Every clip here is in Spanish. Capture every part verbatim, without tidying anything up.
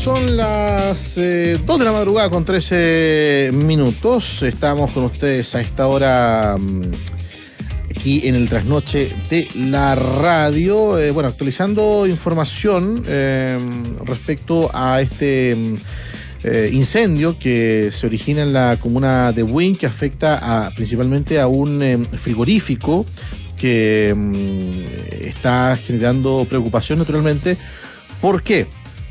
Son las eh, dos de la madrugada con trece minutos. Estamos con ustedes a esta hora um, aquí en el trasnoche de la radio. Eh, bueno, actualizando información eh, respecto a este um, eh, incendio que se origina en la comuna de Buin, que afecta a, principalmente a un eh, frigorífico que um, está generando preocupación naturalmente. ¿Por qué?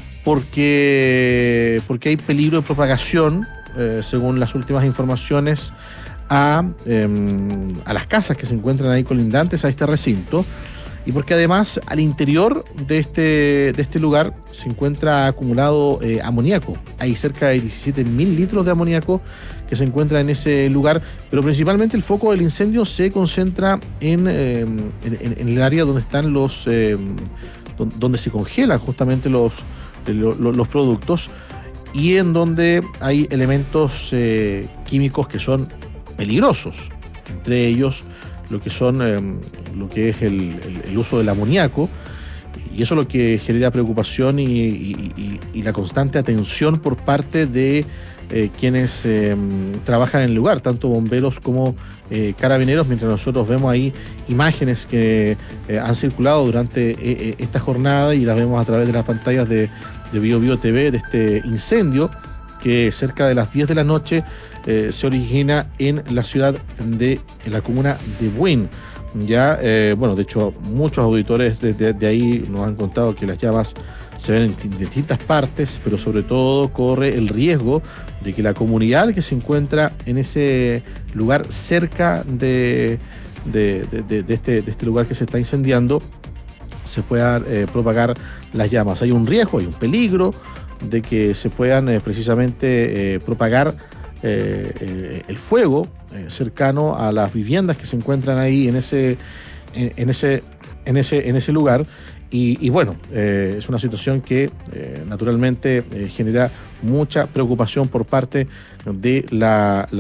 Porque, porque hay peligro de propagación, eh, según las últimas informaciones, a, eh, a las casas que se encuentran ahí colindantes a este recinto, y porque además al interior de este, de este lugar se encuentra acumulado eh, amoníaco. Hay cerca de diecisiete mil litros de amoníaco que se encuentra en ese lugar, pero principalmente el foco del incendio se concentra en, eh, en, en el área donde están los, eh, donde se congelan justamente los los productos, y en donde hay elementos eh, químicos que son peligrosos, entre ellos lo que son eh, lo que es el, el, el uso del amoníaco, y eso es lo que genera preocupación y, y, y, y la constante atención por parte de eh, quienes eh, trabajan en el lugar, tanto bomberos como eh, carabineros, mientras nosotros vemos ahí imágenes que eh, han circulado durante eh, esta jornada y las vemos a través de las pantallas de de Bio Bio T V, de este incendio que cerca de las diez de la noche eh, se origina en la ciudad de, en la comuna de Buin. Ya, eh, bueno, de hecho, muchos auditores de, de, de ahí nos han contado que las llamas se ven en distintas partes, pero sobre todo corre el riesgo de que la comunidad que se encuentra en ese lugar cerca de, de, de, de, de, este, de este lugar que se está incendiando se puedan eh, propagar las llamas. Hay un riesgo, hay un peligro de que se puedan eh, precisamente eh, propagar eh, eh, el fuego eh, cercano a las viviendas que se encuentran ahí en ese, en, en ese, en ese, en ese lugar. Y, y bueno, eh, es una situación que eh, naturalmente eh, genera mucha preocupación por parte de la, la